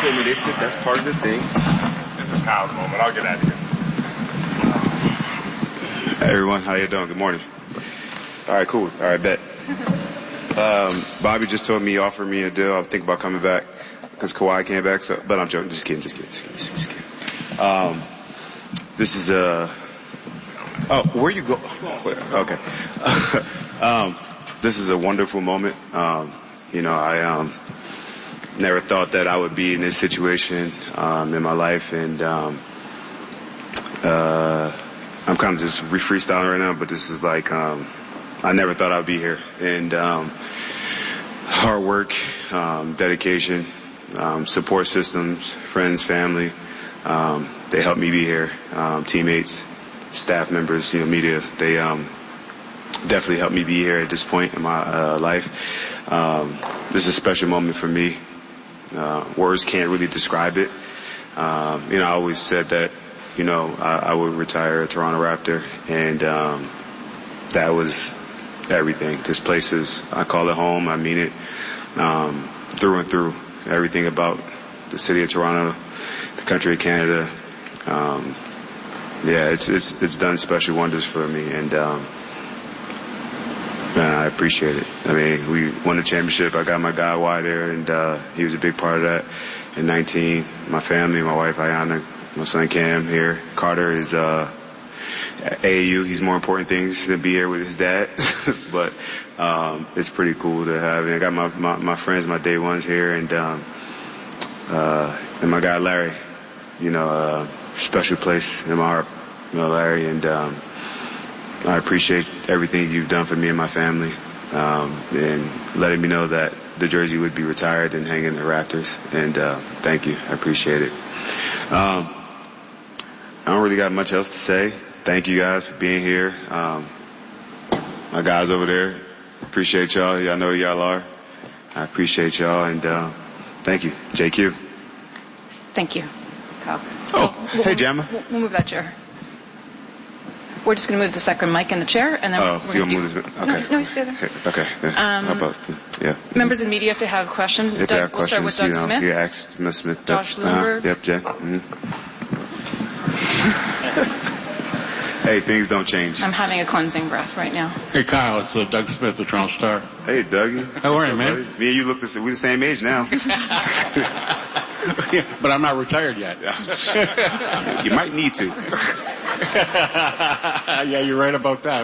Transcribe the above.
I mean, they said that's part of the thing. This is Kyle's moment. I'll get out of here. Hey, everyone. How you doing? Good morning. All right, cool. All right, bet. Bobby just told me, offered me a deal. I think about coming back because Kawhi came back. So, but I'm joking. Just kidding. This is oh, where you go? Okay. This is a wonderful moment. You know, I never thought that I would be in this situation in my life, and I'm kind of just freestyling right now. But this is like I never thought I'd be here, and hard work, dedication, support systems, friends, family. They helped me be here. Teammates, staff members, media. They definitely helped me be here at this point in my life. This is a special moment for me. Words can't really describe it. I always said that, I would retire a Toronto Raptor, and that was everything. This place is, I call it home. I mean it through and through. Everything about the city of Toronto, the country of Canada. It's done special wonders for me, and man, I appreciate it. I mean, we won the championship. I got my guy Y there, and he was a big part of that. In 19, my family, my wife Ayana, my son Cam here. Carter is AAU. He's more important things than be here with his dad, but it's pretty cool to have. And I got my friends, my day ones here, and my guy Larry. Special place in my heart, Larry, and I appreciate everything you've done for me and my family, and letting me know that the jersey would be retired and hang in the Raptors. And thank you. I appreciate it. I don't really got much else to say. Thank you guys for being here. My guys over there, appreciate y'all. Y'all know who y'all are. I appreciate y'all, and thank you. JQ. Thank you, Kyle. Hey, Jamma. We'll move that chair. We're just going to move the second mic and the chair, and then we're going to move this. Okay. No, you stay there. Okay. How about, yeah. Members of the media, if they have questions, if they have we'll start with Doug Smith. Yeah, ask Ms. Smith. Josh Lundberg. Yep, Jen. Hey, things don't change. I'm having a cleansing breath right now. Hey, Kyle, it's Doug Smith, the Toronto Star. Hey, Dougie. How are you, man? Buddy? Me and you look we're the same age now. But I'm not retired yet. You might need to. Yeah, you're right about that.